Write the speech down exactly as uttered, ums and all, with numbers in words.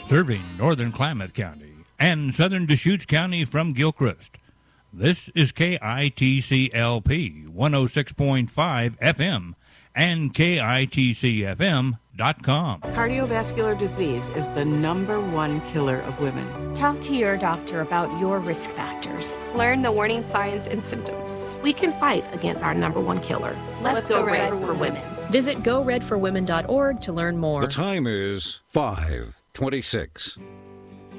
serving northern Klamath County and southern Deschutes County from Gilchrist. This is K I T C L P one oh six point five F M and K I T C F M dot com. Cardiovascular disease is the number one killer of women. Talk to your doctor about your risk factors. Learn the warning signs and symptoms. We can fight against our number one killer. Let's, Let's go, go red, red for women. women. Visit go red for women dot org to learn more. The time is five twenty-six.